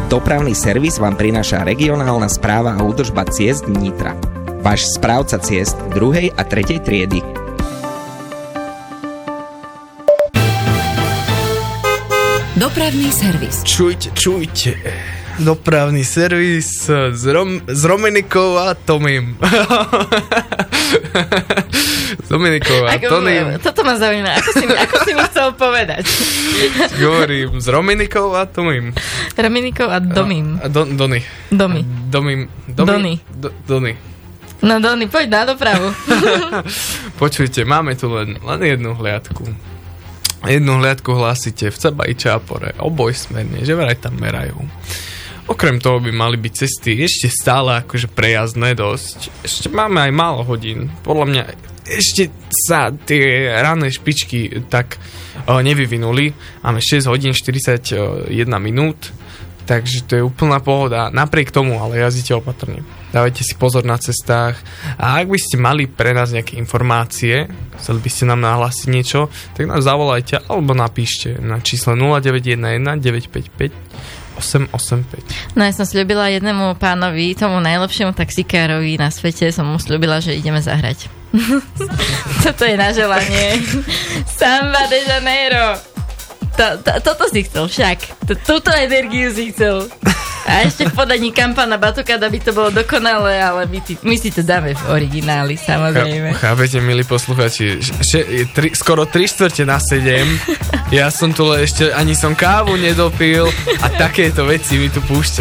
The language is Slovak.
Dopravný servis vám prináša regionálna správa a údržba ciest Nitra. Váš správca ciest 2. a 3. triedy. Dopravný servis. Čujte. Dopravný servis s Romenikou a Tomím. S Dominikou a Toným. Toto ma zaujíma. Ako si mi chcel povedať? Hovorím s Romenikou a Tomím. Romenikou a Domím. Dony. No Dony, poď na dopravu. Počujte, máme tu len jednu hliadku. Jednu hliadku hlásite v Ceba i Čápore, obojsmerne, že vraj tam merajú. Okrem toho by mali byť cesty ešte stále akože prejazdné dosť. Ešte máme aj málo hodín. Podľa mňa ešte sa tie ranné špičky tak nevyvinuli. Máme 6 hodín 41 minút, takže to je úplná pohoda. Napriek tomu, ale jazdite opatrne. Dávajte si pozor na cestách a ak by ste mali pre nás nejaké informácie, chceli by ste nám nahlásiť niečo, tak nás zavolajte alebo napíšte na číslo 0911 955 885. No ja som sľubila jednému pánovi, tomu najlepšiemu taxikárovi na svete, som mu sľubila, že ideme zahrať. Toto je na želanie. Samba de Janeiro. Toto si chcel však. Túto energiu si chcel. A ešte v podaní kampana Batuka, aby to bolo dokonalé, ale my si to dáme v origináli, samozrejme. Chápete, milí posluchači, skoro 3:4 ja som tu ešte ani som kávu nedopil a takéto veci mi tu púšťa.